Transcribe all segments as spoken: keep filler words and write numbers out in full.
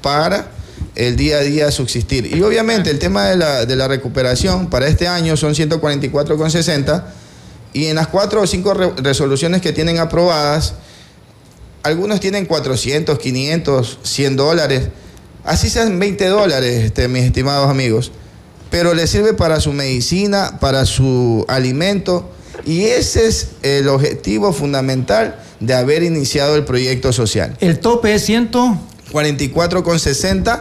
para el día a día subsistir. Y obviamente el tema de la, de la recuperación para este año son ciento cuarenta y cuatro con sesenta, y en las cuatro o cinco re resoluciones que tienen aprobadas, algunos tienen cuatrocientos, quinientos, cien dólares, así sean veinte dólares, este, mis estimados amigos, pero les sirve para su medicina, para su alimento, y ese es el objetivo fundamental de haber iniciado el proyecto social. ¿El tope es ciento cuarenta y cuatro con sesenta?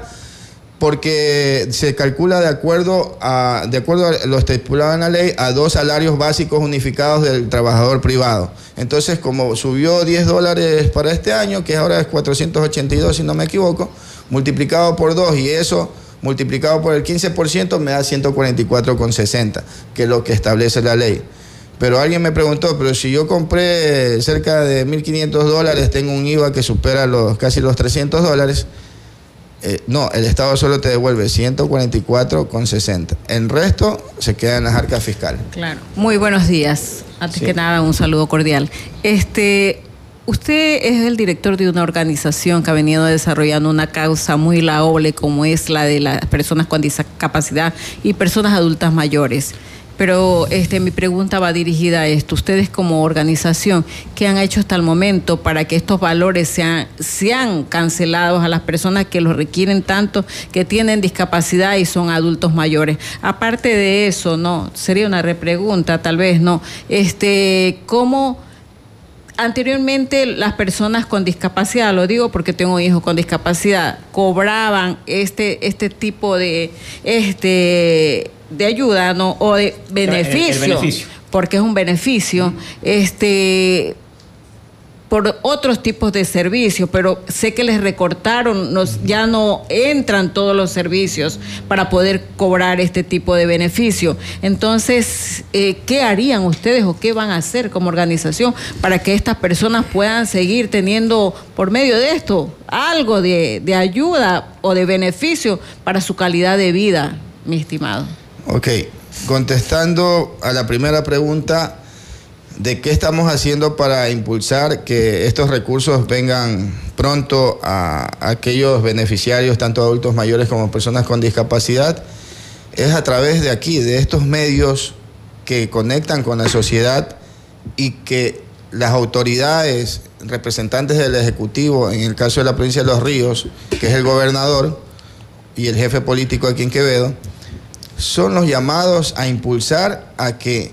Porque se calcula de acuerdo a, de acuerdo a lo estipulado en la ley, a dos salarios básicos unificados del trabajador privado. Entonces, como subió diez dólares para este año, que ahora es cuatrocientos ochenta y dos si no me equivoco, multiplicado por dos, y eso multiplicado por el quince por ciento me da ciento cuarenta y cuatro con sesenta, que es lo que establece la ley. Pero alguien me preguntó, pero si yo compré cerca de mil quinientos dólares, tengo un I V A que supera los, casi los trescientos dólares, Eh, no, el Estado solo te devuelve ciento cuarenta y cuatro con sesenta. El resto se queda en las arcas fiscales. Claro. Muy buenos días. Antes Sí. que nada, un saludo cordial. Este, usted es el director de una organización que ha venido desarrollando una causa muy loable, como es la de las personas con discapacidad y personas adultas mayores. Pero este, mi pregunta va dirigida a esto. Ustedes como organización, ¿qué han hecho hasta el momento para que estos valores sean, sean cancelados a las personas que los requieren tanto, que tienen discapacidad y son adultos mayores? Aparte de eso, no, sería una repregunta, tal vez, ¿no? Este, ¿cómo anteriormente las personas con discapacidad, lo digo porque tengo hijos con discapacidad, cobraban este, este tipo de, este, de ayuda, ¿no? O de beneficio, el, el beneficio, porque es un beneficio, mm. este, por otros tipos de servicios, pero sé que les recortaron, nos, ya no entran todos los servicios para poder cobrar este tipo de beneficio. Entonces, eh, ¿qué harían ustedes o qué van a hacer como organización para que estas personas puedan seguir teniendo, por medio de esto, algo de, de ayuda o de beneficio para su calidad de vida, mi estimado? Ok, contestando a la primera pregunta, de qué estamos haciendo para impulsar que estos recursos vengan pronto a aquellos beneficiarios, tanto adultos mayores como personas con discapacidad, es a través de aquí, de estos medios que conectan con la sociedad y que las autoridades, representantes del Ejecutivo, en el caso de la provincia de Los Ríos, que es el gobernador y el jefe político aquí en Quevedo, son los llamados a impulsar a que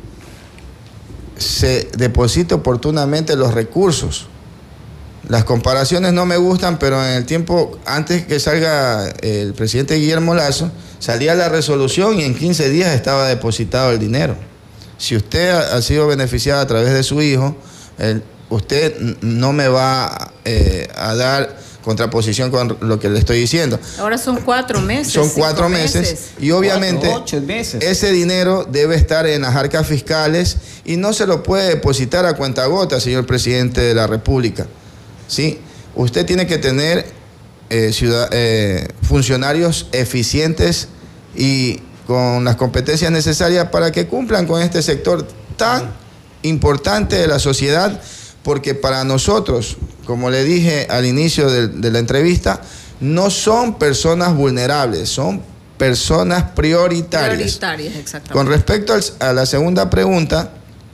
se deposite oportunamente los recursos. Las comparaciones no me gustan, pero en el tiempo, antes que salga el presidente Guillermo Lasso, salía la resolución y en quince días estaba depositado el dinero. Si usted ha sido beneficiado a través de su hijo, el, usted no me va eh, a dar contraposición con lo que le estoy diciendo. Ahora son cuatro meses. Son cuatro meses, meses y obviamente cuatro, ocho meses. Ese dinero debe estar en las arcas fiscales y no se lo puede depositar a cuentagotas, señor presidente de la República. ¿Sí? Usted tiene que tener eh, ciudad, eh, funcionarios eficientes y con las competencias necesarias para que cumplan con este sector tan importante de la sociedad, porque para nosotros, como le dije al inicio de, de la entrevista, no son personas vulnerables, son personas prioritarias. Prioritarias, exactamente. Con respecto al, a la segunda pregunta,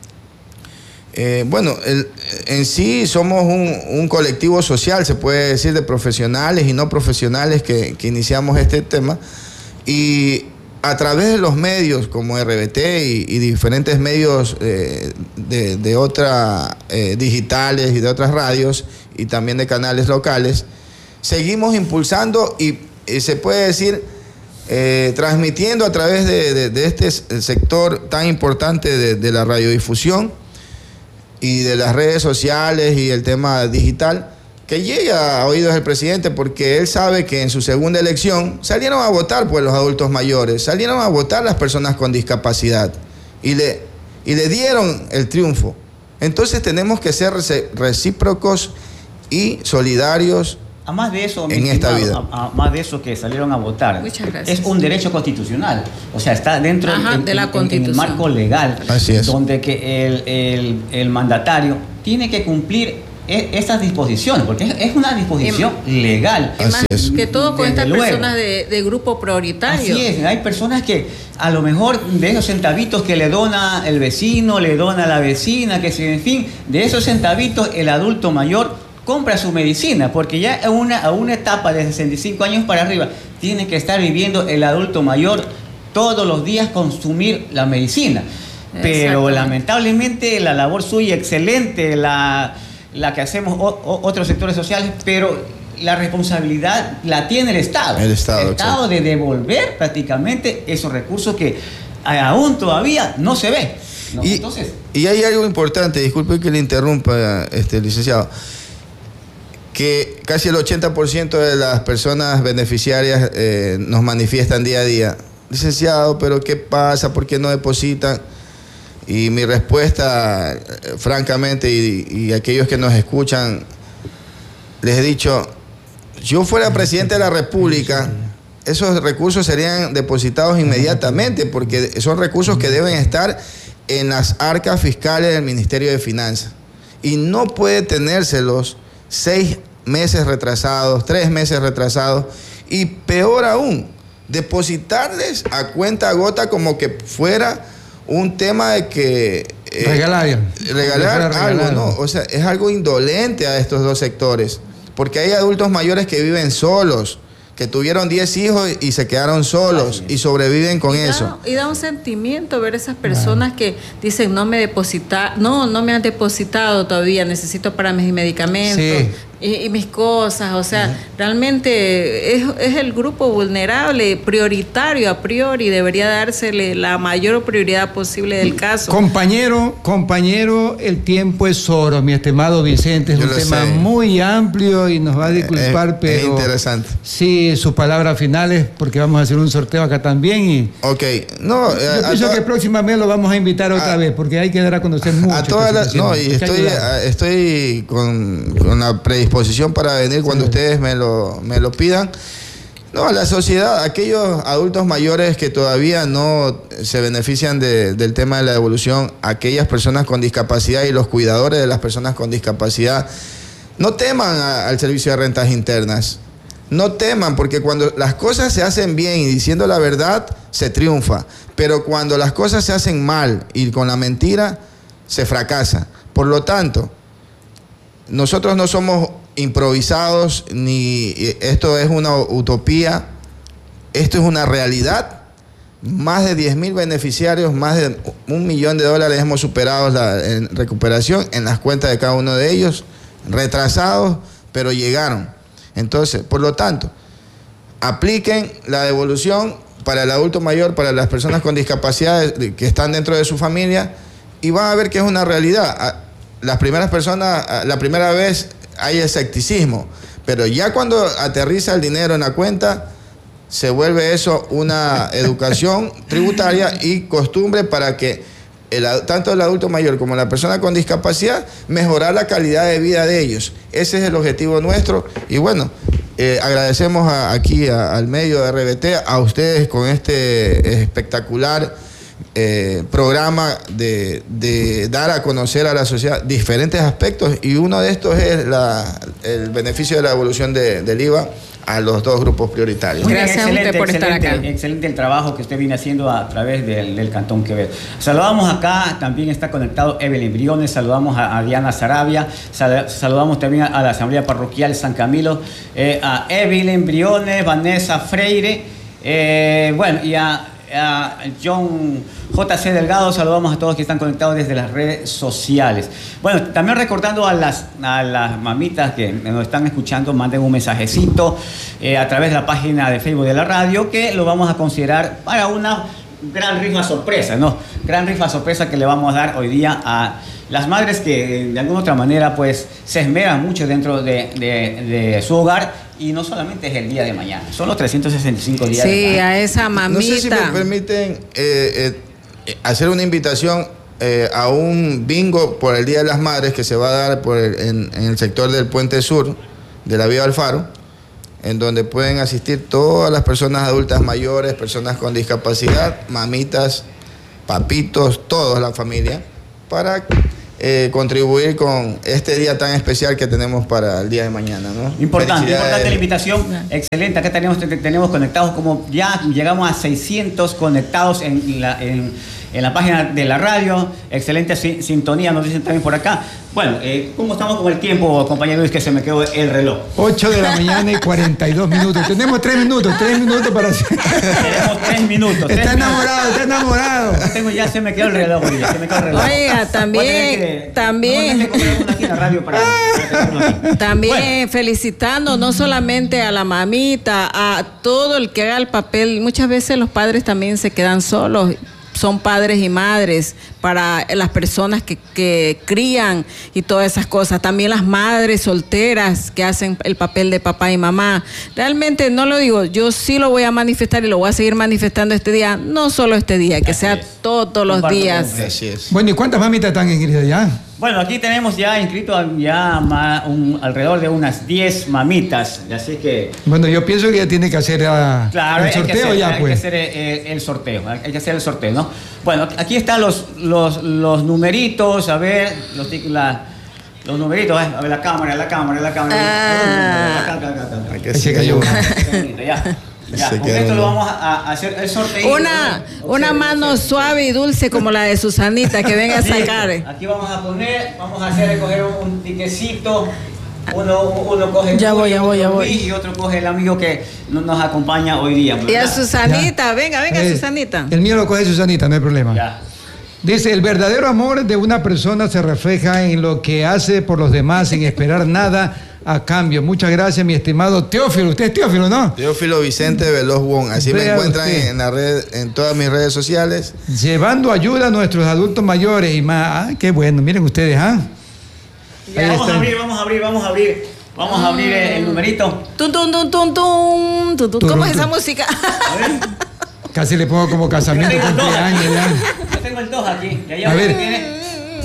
eh, bueno, el, en sí somos un, un colectivo social, se puede decir, de profesionales y no profesionales que, que iniciamos este tema, y a través de los medios como R B T y, y diferentes medios eh, de, de otras eh, digitales y de otras radios y también de canales locales, seguimos impulsando y, y se puede decir eh, transmitiendo a través de, de, de este sector tan importante de, de la radiodifusión y de las redes sociales y el tema digital, que llegue a oídos del presidente, porque él sabe que en su segunda elección salieron a votar pues los adultos mayores, salieron a votar las personas con discapacidad y le, y le dieron el triunfo. Entonces tenemos que ser recíprocos y solidarios a más de eso, en esta vida. A, a más de eso que salieron a votar. Muchas gracias. Es un derecho constitucional. O sea, está dentro Ajá, en, de la en, Constitución. en el marco legal. Así es. Donde que el, el, el mandatario tiene que cumplir e- estas disposiciones, porque es, es una disposición Em, legal. Es más, Así es. que todo con Desde estas luego. personas de, de grupo prioritario. Así es, hay personas que a lo mejor de esos centavitos que le dona el vecino, le dona la vecina, que si, en fin, de esos centavitos el adulto mayor compra su medicina, porque ya a una, a una etapa de sesenta y cinco años para arriba tiene que estar viviendo el adulto mayor todos los días consumir la medicina. Pero lamentablemente la labor suya excelente, la, la que hacemos o, o, otros sectores sociales, pero la responsabilidad la tiene el Estado. El Estado, el Estado exacto. de devolver prácticamente esos recursos que aún todavía no se ve, ¿no? Y, Entonces, y hay algo importante, disculpe que le interrumpa, este, licenciado, que casi el ochenta por ciento de las personas beneficiarias eh, nos manifiestan día a día: licenciado, pero ¿qué pasa? ¿Por qué no depositan? Y mi respuesta, eh, francamente, y, y aquellos que nos escuchan, les he dicho, yo fuera presidente de la República, esos recursos serían depositados inmediatamente, porque son recursos que deben estar en las arcas fiscales del Ministerio de Finanzas. Y no puede tenérselos seis meses retrasados, tres meses retrasados, y peor aún, depositarles a cuenta gota como que fuera un tema de que... eh, regalar. regalar algo, ¿no? O sea, es algo indolente a estos dos sectores, porque hay adultos mayores que viven solos, que tuvieron diez hijos y se quedaron solos y sobreviven con y da, eso. Y da un sentimiento ver esas personas que dicen, no me deposita, no, no me han depositado todavía, necesito para mis medicamentos. Sí. Y, y mis cosas, o sea, uh-huh. realmente es, es el grupo vulnerable, prioritario a priori, debería dársele la mayor prioridad posible del caso. Compañero, compañero, el tiempo es oro, mi estimado Vicente, es Yo un tema sé. muy amplio y nos va a disculpar, es, pero... Es interesante. Sí, sus palabras finales, porque vamos a hacer un sorteo acá también y... Ok, no... Yo eh, pienso que próximamente lo vamos a invitar otra a, vez, porque hay que dar a conocer mucho. A todas las... No, y estoy, a, estoy con, con la predisposición disposición para venir cuando sí. ustedes me lo, me lo pidan. No, la sociedad, aquellos adultos mayores que todavía no se benefician de, del tema de la devolución, aquellas personas con discapacidad y los cuidadores de las personas con discapacidad, no teman a, al servicio de rentas internas. No teman, porque cuando las cosas se hacen bien y diciendo la verdad, se triunfa. Pero cuando las cosas se hacen mal y con la mentira, se fracasa. Por lo tanto, nosotros no somos improvisados, ni esto es una utopía, esto es una realidad. Más de diez mil beneficiarios, más de un millón de dólares hemos superado la, en recuperación en las cuentas de cada uno de ellos, retrasados, pero llegaron. Entonces, por lo tanto, apliquen la devolución para el adulto mayor, para las personas con discapacidad que están dentro de su familia, y van a ver que es una realidad. Las primeras personas, la primera vez hay escepticismo, pero ya cuando aterriza el dinero en la cuenta, se vuelve eso una educación tributaria y costumbre para que el, tanto el adulto mayor como la persona con discapacidad mejorar la calidad de vida de ellos. Ese es el objetivo nuestro y bueno, eh, agradecemos a, aquí a, al medio de R B T, a ustedes con este espectacular Eh, programa de, de dar a conocer a la sociedad diferentes aspectos, y uno de estos es la, el beneficio de la devolución de, del I V A a los dos grupos prioritarios. Gracias a usted por estar acá. Excelente el trabajo que usted viene haciendo a través del, del Cantón Quevedo. Saludamos acá, también está conectado Evelyn Briones, saludamos a, a Diana Sarabia, sal, saludamos también a, a la Asamblea Parroquial San Camilo, eh, a Evelyn Briones, Vanessa Freire, eh, bueno, y a a John J C Delgado, saludamos a todos que están conectados desde las redes sociales. Bueno, también recordando a las, a las mamitas que nos están escuchando, manden un mensajecito eh, a través de la página de Facebook de la radio, que lo vamos a considerar para una gran rifa sorpresa, ¿no? Gran rifa sorpresa que le vamos a dar hoy día a las madres que de alguna otra manera pues se esmeran mucho dentro de, de, de su hogar. Y no solamente es el día de mañana, son los trescientos sesenta y cinco días sí, de mañana. Sí, a esa mamita. No sé si me permiten eh, eh, hacer una invitación eh, a un bingo por el Día de las Madres que se va a dar por el, en, en el sector del Puente Sur de la Vía Alfaro, en donde pueden asistir todas las personas adultas mayores, personas con discapacidad, mamitas, papitos, toda la familia, para eh, contribuir con este día tan especial que tenemos para el día de mañana, ¿no? Importante, importante la invitación. Excelente, acá tenemos, tenemos conectados, como ya llegamos a seiscientos conectados en la, en, en la página de la radio. Excelente sintonía, nos dicen también por acá. Bueno, eh, ¿cómo estamos con el tiempo, compañero Luis, que se me quedó el reloj? ocho de la mañana y cuarenta y dos minutos. Tenemos tres minutos, tres minutos para hacer. Tenemos tres minutos. Está tres enamorado, minutos. está enamorado. Ya, tengo, ya se me quedó el reloj, ya se me quedó el reloj. Oiga, también, que, también. No, no aquí en la radio para, para también bueno. felicitando no solamente a la mamita, a todo el que haga el papel. Muchas veces los padres también se quedan solos. Son padres y madres para las personas que, que crían y todas esas cosas. También las madres solteras que hacen el papel de papá y mamá. Realmente no lo digo, yo sí lo voy a manifestar y lo voy a seguir manifestando este día. No solo este día, que sea todos los días. Así es. Bueno, ¿y cuántas mamitas están inscritas ya? Bueno, aquí tenemos ya inscrito ya ma, un, alrededor de unas diez mamitas, así que... Bueno, yo pienso que ya tiene que hacer uh, claro, el sorteo hacer, ya, hay pues. Hay que hacer el, el sorteo, hay que hacer el sorteo, ¿no? Bueno, aquí están los, los, los numeritos, a ver, los, la, los numeritos, a ver, la cámara, la cámara, la cámara. Ah. Acá, acá, acá, acá. Aquí Ahí se cayó. Ya. Ya, Se con quedó esto lo uno. vamos a, a hacer el sorteo. Una, una mano suave y dulce como la de Susanita, que venga a sacar. Aquí vamos a poner, vamos a hacer coger un, un tiquecito. Uno, uno coge el Ya voy, ya otro voy, ya voy. y otro coge el amigo que no- nos acompaña hoy día. Y a ¿verdad? Susanita, venga, venga, Eh, Susanita. El mío lo coge Susanita, no hay problema. Ya. Dice, el verdadero amor de una persona se refleja en lo que hace por los demás sin esperar nada a cambio. Muchas gracias, mi estimado Teófilo. Usted es Teófilo, ¿no? Teófilo Vicente Veloz Wong. Así me Vea encuentran usted. en la red, en todas mis redes sociales. Llevando ayuda a nuestros adultos mayores y más. Ah, qué bueno, miren ustedes, ¿ah? Ya, Ahí vamos está. a abrir, vamos a abrir, vamos a abrir. Vamos a abrir el, el numerito. Tum, tum, tum, tum, tum, tum, tum. ¿Cómo es esa música? A ver. Casi le pongo como casamiento, Yo tengo el dos cumpleaños aquí. ya. Yo tengo el dos aquí. Y allá A ver. tiene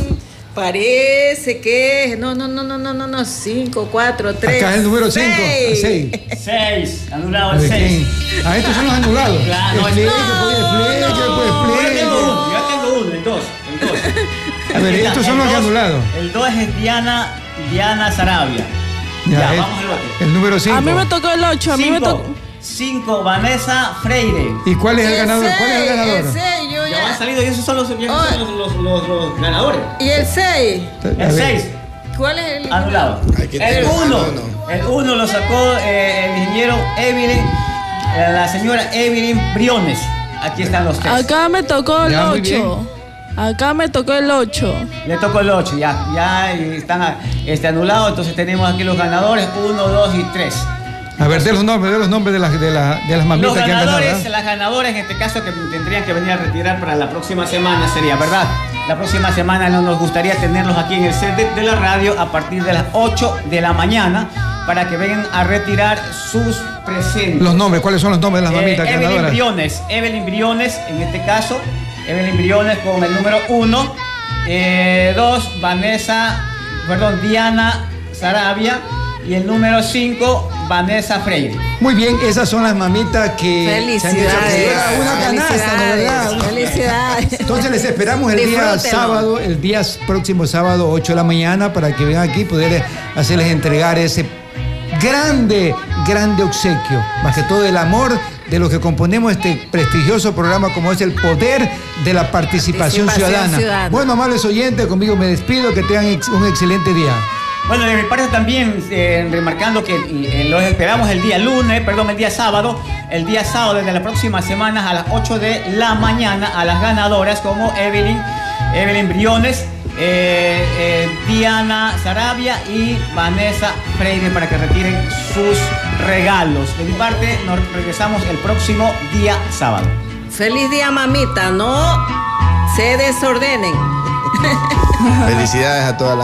Parece que. No, no, no, no, no, no, no. Cinco, cuatro, tres. Acá es el número cinco. Seis. seis. Anulado A el ver, seis. ¿quién? Ah, estos son los anulados. Claro, no, Explique, no, pues, explique, Yo pues, tengo explique. uno, yo tengo uno, el dos. El dos. A ver, Aquí estos está, son el los dos. anulados. El dos es Diana, Diana Sarabia. Ya, Ya, es- vamos al otro. el número cinco. A mí me tocó el ocho, a mí me Cinco. tocó. Cinco, Vanessa Freire. ¿Y cuál es el Y ganador? seis, ¿Cuál es el ganador? El seis, yo Ya han ya. salido y esos son los, ya Oh. son los, los, los, los ganadores. ¿Y el seis? A El ver. seis. ¿Cuál es el? Anulado. Aquí El tenemos uno. el uno. El uno lo sacó eh, el ingeniero Evelyn, eh, la señora Evelyn Briones. Aquí están los tres. Acá me tocó el Ya, muy ocho. Acá me tocó el ocho. Le tocó el ocho, ya, ya y están ah, este, anulados. Entonces tenemos aquí los ganadores, uno, dos y tres. A ver, de los nombres, de los nombres de las, de la- de las mamitas Los que han ganado. ganadores, ¿ah? las ganadoras en este caso que tendrían que venir a retirar para la próxima semana sería, ¿verdad? La próxima semana no nos gustaría tenerlos aquí en el set de, de la radio a partir de las ocho de la mañana para que vengan a retirar sus presentes. Los nombres, ¿cuáles son los nombres de las Eh, mamitas Evelyn ganadoras? Briones, Evelyn Briones, en este caso, Evelyn Briones con el número uno, eh, dos, Vanessa, perdón, Diana Sarabia, y el número cinco, Vanessa Freire. Muy bien, esas son las mamitas que se han hecho Felicidades. llegar a una canasta, ¿no, verdad? Felicidades. Felicidades. Entonces les esperamos el día Disfrútenlo. sábado, el día próximo sábado, ocho de la mañana, para que vengan aquí y poder hacerles entregar ese grande, grande obsequio. Más que todo el amor de los que componemos este prestigioso programa como es el poder de la participación, Participación ciudadana. ciudadana. Bueno, amables oyentes, conmigo me despido, que tengan ex- un excelente día. Bueno, de mi parte también, eh, remarcando que eh, los esperamos el día lunes, perdón, el día sábado, el día sábado desde la próxima semana a las ocho de la mañana a las ganadoras como Evelyn, Evelyn Briones, eh, eh, Diana Sarabia y Vanessa Freire para que retiren sus regalos. De mi parte, nos regresamos el próximo día sábado. Feliz día, mamita. No se desordenen. Felicidades a todas las